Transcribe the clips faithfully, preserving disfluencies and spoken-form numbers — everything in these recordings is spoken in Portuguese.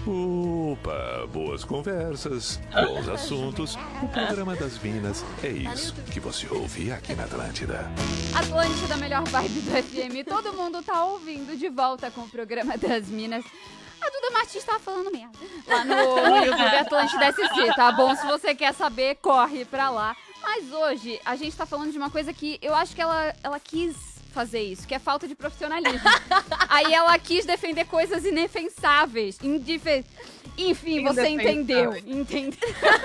Opa, boas conversas, bons assuntos. O programa das Minas é isso que você ouve aqui na Atlântida. Atlântida, melhor vibe do F M. Todo mundo tá ouvindo de volta com o programa das Minas. A Duda Martins tava falando merda lá no YouTube Atlântida S C, tá bom? Se você quer saber, corre pra lá. Mas hoje a gente tá falando de uma coisa que eu acho que ela, ela quis fazer isso, que é falta de profissionalismo. Aí ela quis defender coisas indefensáveis. Indife... Enfim, você entendeu. Entendeu?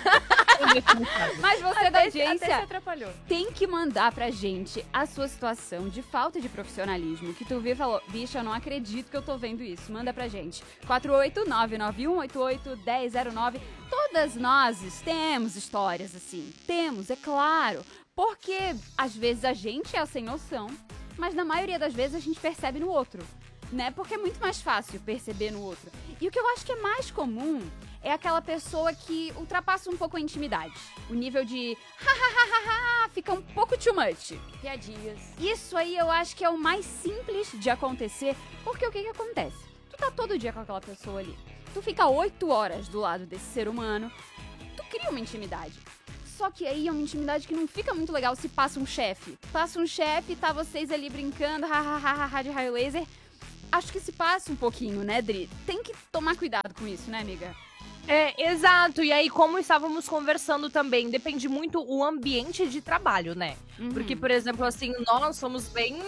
Mas você até, da audiência até se atrapalhou. Tem que mandar pra gente a sua situação de falta de profissionalismo. Que tu viu e falou, bicha, eu não acredito que eu tô vendo isso. Manda pra gente. quatro oito nove nove um oito oito um zero zero nove. Todas nós temos histórias assim. Temos, é claro. Porque às vezes a gente é sem noção, mas na maioria das vezes a gente percebe no outro, né? Porque é muito mais fácil perceber no outro. E o que eu acho que é mais comum é aquela pessoa que ultrapassa um pouco a intimidade. O nível de ha fica um pouco too much. Piadinhas. Isso aí eu acho que é o mais simples de acontecer, porque o que que acontece? Tu tá todo dia com aquela pessoa ali. Tu fica oito horas do lado desse ser humano, tu cria uma intimidade. Só que aí é uma intimidade que não fica muito legal se passa um chefe. Passa um chefe, tá vocês ali brincando, hahaha, de raio laser. Acho que se passa um pouquinho, né, Dri? Tem que tomar cuidado com isso, né, amiga? É, exato. E aí, como estávamos conversando também, depende muito o ambiente de trabalho, né? Uhum. Porque, por exemplo, assim, nós somos bem...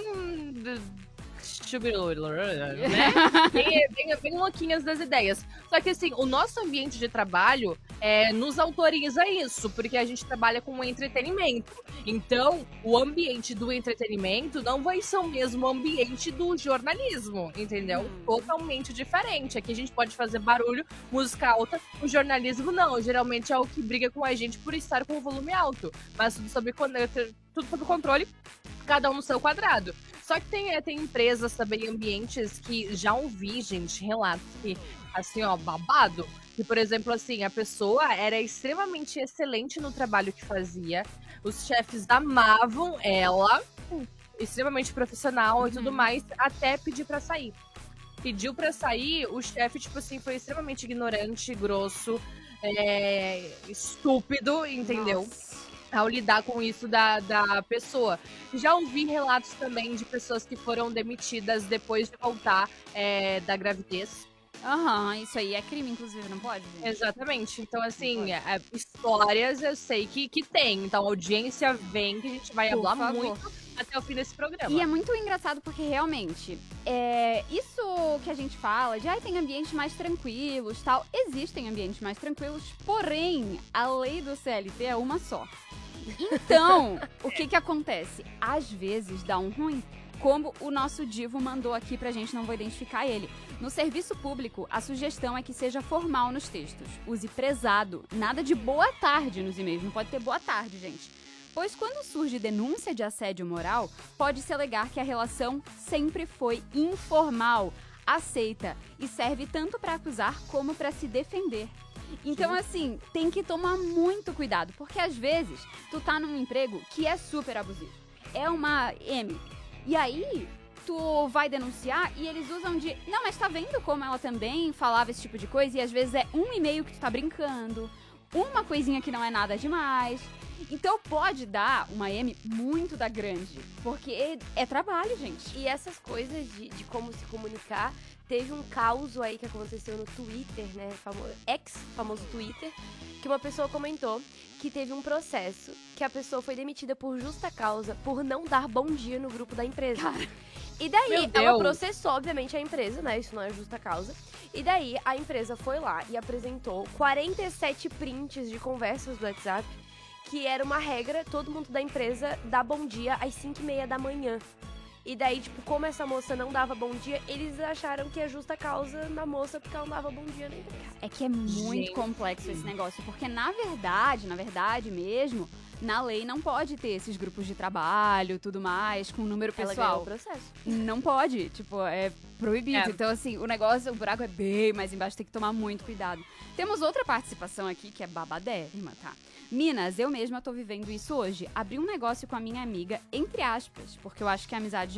né? bem, bem, bem louquinhas das ideias. Só que assim, o nosso ambiente de trabalho é, nos autoriza isso, porque a gente trabalha com entretenimento. Então, o ambiente do entretenimento não vai ser o mesmo ambiente do jornalismo, entendeu? Hum. Totalmente diferente. Aqui a gente pode fazer barulho, música alta, o jornalismo não. Geralmente é o que briga com a gente por estar com o volume alto. Mas tudo sob, tudo sob controle, cada um no seu quadrado. Só que tem, é, tem empresas também, ambientes que já ouvi, gente, relatos que, assim, ó, babado. Que, por exemplo, assim, a pessoa era extremamente excelente no trabalho que fazia. Os chefes amavam ela, extremamente profissional uhum. e tudo mais, até pedir pra sair. Pediu pra sair, o chefe, tipo assim, foi extremamente ignorante, grosso, é, estúpido, entendeu? Nossa. Ao lidar com isso da, da pessoa. Já ouvi relatos também de pessoas que foram demitidas depois de voltar é, da gravidez. Aham, uhum, isso aí é crime, inclusive, não pode? Gente? Exatamente. Então, assim, é, histórias eu sei que, que tem. Então, a audiência vem, que a gente vai falar muito até o fim desse programa. E é muito engraçado porque, realmente, é, isso que a gente fala de, ai, tem ambientes mais tranquilos, tal. Existem ambientes mais tranquilos, porém, a lei do C L T é uma só. Então, o que que acontece? Às vezes dá um ruim. Como o nosso divo mandou aqui pra gente, não vou identificar ele. No serviço público, a sugestão é que seja formal nos textos. Use prezado, nada de boa tarde nos e-mails. Não pode ter boa tarde, gente. Pois quando surge denúncia de assédio moral, pode-se alegar que a relação sempre foi informal, aceita e serve tanto para acusar como para se defender. Então, assim, tem que tomar muito cuidado, porque às vezes tu tá num emprego que é super abusivo. É uma M. E aí, tu vai denunciar e eles usam de... Não, mas tá vendo como ela também falava esse tipo de coisa? E às vezes é um e-mail que tu tá brincando, uma coisinha que não é nada demais. Então pode dar uma M muito da grande, porque é, é trabalho, gente. E essas coisas de, de como se comunicar, teve um caos aí que aconteceu no Twitter, né, famoso, ex-famoso Twitter, que uma pessoa comentou que teve um processo, que a pessoa foi demitida por justa causa, por não dar bom dia no grupo da empresa. Cara. E daí, ela processou, obviamente, a empresa, né, isso não é justa causa. E daí, a empresa foi lá e apresentou quarenta e sete prints de conversas do WhatsApp, que era uma regra, todo mundo da empresa dá bom dia às cinco e meia da manhã. E daí, tipo, como essa moça não dava bom dia, eles acharam que é justa causa na moça porque ela não dava bom dia na empresa. É que é muito Gente. complexo esse negócio, porque na verdade, na verdade mesmo, na lei não pode ter esses grupos de trabalho, tudo mais, com número pessoal. Ela ganhou o processo. Não pode, tipo, é proibido. É. Então, assim, o negócio, o buraco é bem mais embaixo, tem que tomar muito cuidado. Temos outra participação aqui que é babadérrima, tá? Minas, eu mesma tô vivendo isso hoje. Abri um negócio com a minha amiga, entre aspas, porque eu acho que a amizade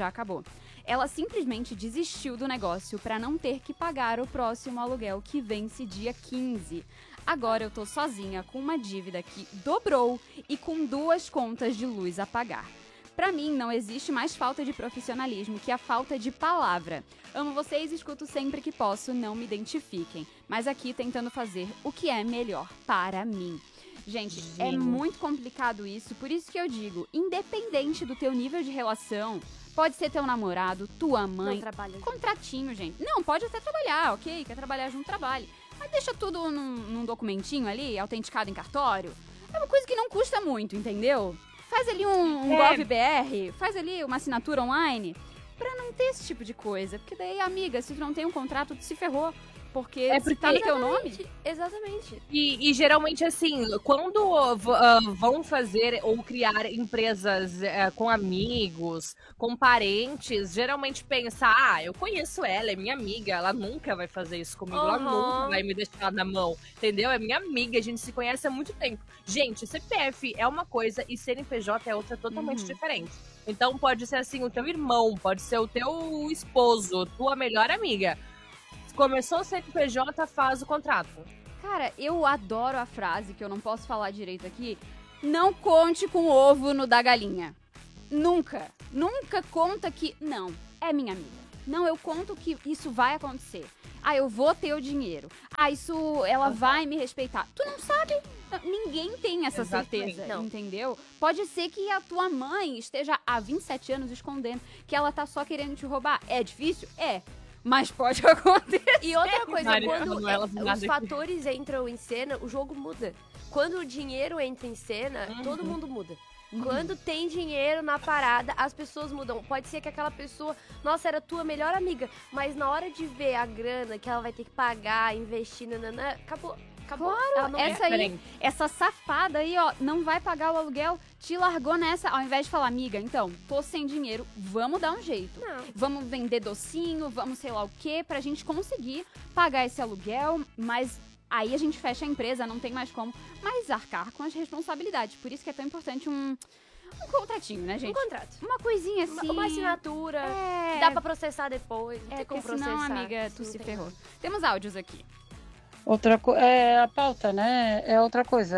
já acabou. Ela simplesmente desistiu do negócio pra não ter que pagar o próximo aluguel que vence dia quinze. Agora eu tô sozinha com uma dívida que dobrou e com duas contas de luz a pagar. Pra mim, não existe mais falta de profissionalismo que a falta de palavra. Amo vocês e escuto sempre que posso, não me identifiquem. Mas aqui tentando fazer o que é melhor para mim. Gente, Sim. é muito complicado isso, por isso que eu digo, independente do teu nível de relação, pode ser teu namorado, tua mãe, Não trabalha junto. contratinho, gente. Não, pode até trabalhar, ok? Quer trabalhar junto, trabalhe. Mas deixa tudo num, num documentinho ali, autenticado em cartório. É uma coisa que não custa muito, entendeu? Faz ali um, um É. GovBR, faz ali uma assinatura online, pra não ter esse tipo de coisa. Porque daí, amiga, se tu não tem um contrato, tu se ferrou. Porque, É se porque- tá no teu nome... Exatamente. E, e geralmente, assim, quando v- ah, vão fazer ou criar empresas eh, com amigos, com parentes, geralmente pensa, ah, eu conheço ela, é minha amiga, ela nunca vai fazer isso comigo, ela Aham. nunca vai me deixar na mão, entendeu? É minha amiga, a gente se conhece há muito tempo. Gente, C P F é uma coisa e C N P J é outra totalmente Uhum. diferente. Então pode ser assim, o teu irmão, pode ser o teu esposo, tua melhor amiga. Começou o C N P J, faz o contrato. Cara, eu adoro a frase, que eu não posso falar direito aqui. Não conte com o ovo no da galinha. Nunca. Nunca conta que... Não, é minha amiga. Não, eu conto que isso vai acontecer. Ah, eu vou ter o dinheiro. Ah, isso... Ela Uhum. vai me respeitar. Tu não sabe? Ninguém tem essa Exatamente. certeza, Não. entendeu? Pode ser que a tua mãe esteja há vinte e sete anos escondendo que ela tá só querendo te roubar. É difícil? É. Mas pode acontecer. E outra coisa, Maria quando Manuela, é, nada os aqui. fatores entram em cena, o jogo muda. Quando o dinheiro entra em cena, Uhum. todo mundo muda. Uhum. Quando tem dinheiro na parada, as pessoas mudam. Pode ser que aquela pessoa, nossa, era tua melhor amiga, mas na hora de ver a grana que ela vai ter que pagar, investir, nananã, acabou. Acabou. Ela não essa aí, Diferente. essa safada aí, ó, não vai pagar o aluguel, te largou nessa, ao invés de falar, amiga, então, tô sem dinheiro, vamos dar um jeito. Não. Vamos vender docinho, vamos sei lá o quê, pra gente conseguir pagar esse aluguel, mas aí a gente fecha a empresa, não tem mais como, mas arcar com as responsabilidades. Por isso que é tão importante um, um contratinho, né, Um gente? contrato. Uma coisinha Uma, assim. uma assinatura. É, Dá pra processar depois. Não é tem como porque processar. senão, amiga, tu Não se tem ferrou. como. Temos áudios aqui. Outra co é a pauta, né? É outra coisa.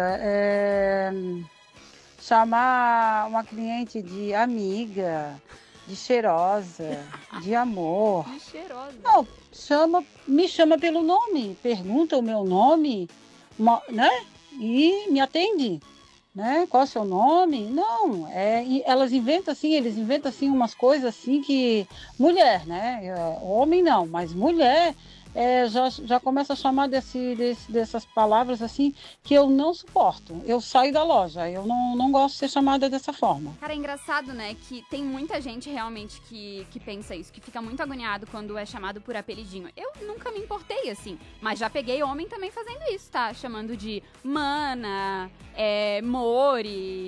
É chamar uma cliente de amiga, de cheirosa, de amor. Que cheirosa. Não, chama, me chama pelo nome, pergunta o meu nome, uma- né? E me atende, né? Qual é o seu nome? Não, é, e elas inventam assim, eles inventam assim umas coisas assim que mulher, né? É, homem não, mas mulher é, já, já começa a chamar desse, desse, dessas palavras assim que eu não suporto. Eu saio da loja, eu não, não gosto de ser chamada dessa forma. Cara, é engraçado, né, que tem muita gente realmente que, que pensa isso, que fica muito agoniado quando é chamado por apelidinho. Eu nunca me importei, assim, mas já peguei homem também fazendo isso, tá? Chamando de mana, é, mori,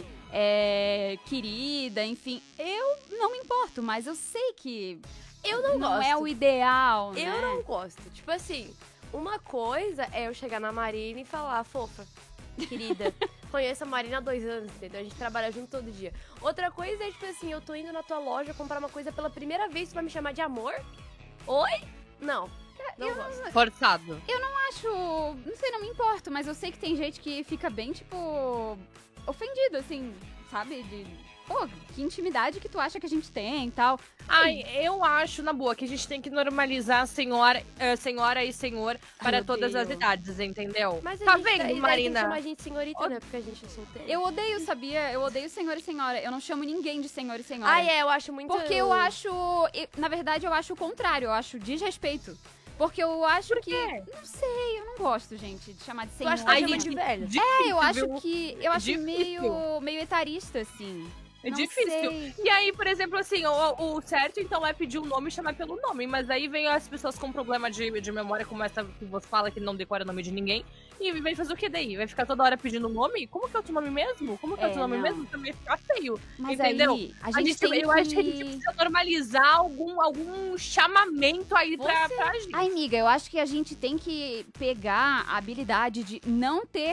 é, querida, enfim. Eu não me importo, mas eu sei que Eu não, não gosto. é o ideal, né? Eu não gosto. Tipo assim, uma coisa é eu chegar na Marina e falar, fofa, querida, conheço a Marina há dois anos, entendeu? A gente trabalha junto todo dia. Outra coisa é, tipo assim, eu tô indo na tua loja comprar uma coisa pela primeira vez, tu vai me chamar de amor? Oi? Não. Não gosto. Forçado. acho. Não sei, não me importo, mas eu sei que tem gente que fica bem, tipo. ofendido, assim, sabe? De. Pô, que intimidade que tu acha que a gente tem e tal. Ai, eu acho, na boa, que a gente tem que normalizar senhora, eh, senhora e senhor para eu todas as odeio. idades, entendeu? Mas a Tá gente, vendo, daí, daí Marina? tem que chamar a gente senhorita, né? Porque a gente é solteira. Eu odeio, sabia? Eu odeio senhor e senhora. Eu não chamo ninguém de senhor e senhora. Ah, é, eu acho muito... Porque eu acho. eu- na verdade, eu acho o contrário, eu acho desrespeito. Porque eu acho Por que. quê? Não sei, eu não gosto, gente, de chamar de Tu senhor. acha que tá Ai, chamando gente, de velho? É, eu acho viu? que. Eu acho Difícil. meio. meio etarista, assim. É Não difícil. sei. E aí, por exemplo, assim, o, o certo então é pedir o nome e chamar pelo nome. Mas aí vem as pessoas com problema de, de memória, como essa que você fala que não decora o nome de ninguém. E vem fazer o que daí? Vai ficar toda hora pedindo o nome? Como que é o teu nome mesmo? Como que é o É, teu nome não. mesmo? Também fica feio. Mas Entendeu? aí, a A gente, gente, tem eu que... acho que a gente precisa normalizar algum, algum chamamento aí pra, Você- pra gente. Ai, amiga, eu acho que a gente tem que pegar a habilidade de não ter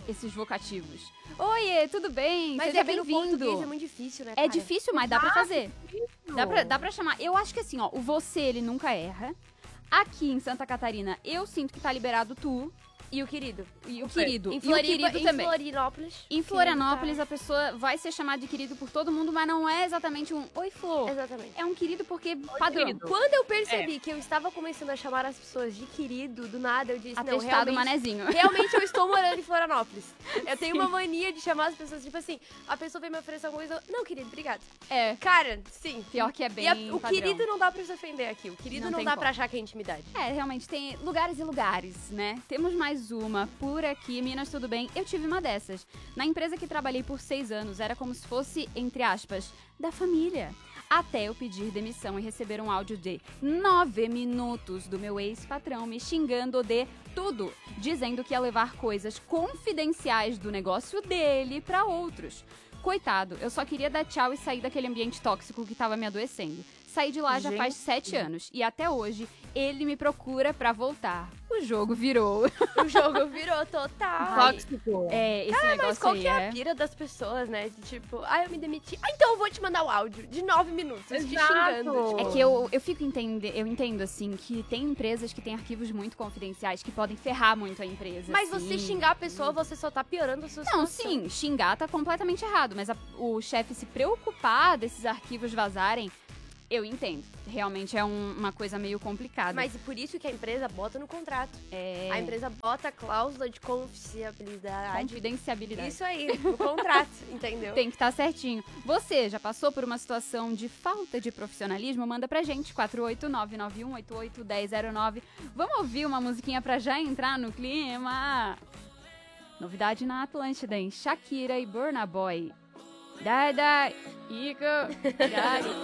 esses vocativos. Oiê, tudo bem? Mas Seja é que no português bem-vindo. é muito difícil, né, É cara? difícil, mas dá pra fazer. Dá pra, dá pra chamar. Eu acho que assim, ó, o você, ele nunca erra. Aqui em Santa Catarina, eu sinto que tá liberado tu E o querido? e o Super. querido. Em e o Floripa, querido em também. Florianópolis. Em Florianópolis, a pessoa vai ser chamada de querido por todo mundo, mas não é exatamente um oi, Flor. Exatamente. É um querido porque padrão. querido. Quando eu percebi que eu estava começando a chamar as pessoas de querido, do nada, eu disse, não, Atestado realmente, manezinho. realmente eu estou morando em Florianópolis. Eu tenho uma mania de chamar as pessoas, tipo assim, a pessoa vem me oferecer alguma coisa, eu, não, querido, obrigado. É, Cara, sim. pior que é bem E a- o padrão. querido não dá pra se ofender aqui, o querido Não não, tem dá como. pra achar que é intimidade. É, realmente tem lugares e lugares, né? Temos mais uma por aqui. Minas, tudo bem? Eu tive uma dessas. Na empresa que trabalhei por seis anos, era como se fosse, entre aspas, da família. Até eu pedir demissão e receber um áudio de nove minutos do meu ex-patrão me xingando de tudo, dizendo que ia levar coisas confidenciais do negócio dele pra outros. Coitado, eu só queria dar tchau e sair daquele ambiente tóxico que tava me adoecendo. Saí de lá já faz sete anos e até hoje ele me procura pra voltar. O jogo virou. O jogo virou total. Tóxico. É, esse Mas negócio qual aí que é é... a pira das pessoas, né? De tipo, ah, eu me demiti. Ah, então eu vou te mandar o áudio de nove minutos, te Exato. xingando. É que eu, eu fico entende, eu entendo, assim, que tem empresas que têm arquivos muito confidenciais que podem ferrar muito a empresa. Mas assim. você xingar a pessoa, você só tá piorando a sua Não, situação. sim, xingar tá completamente errado, mas a- o chefe se preocupar desses arquivos vazarem, eu entendo. Realmente é um- uma coisa meio complicada. Mas e por isso que a empresa bota no contrato. é A empresa bota a cláusula de confidencialidade. confidenciabilidade. Isso aí, no contrato, entendeu? Tem que estar certinho. Você já passou por uma situação de falta de profissionalismo? Manda pra gente, quatro oito nove nove um oito oito um zero zero nove. Vamos ouvir uma musiquinha pra já entrar no clima? Novidade na Atlântida, hein? Shakira e Burna Boy. Dai, dai, Ico, dai.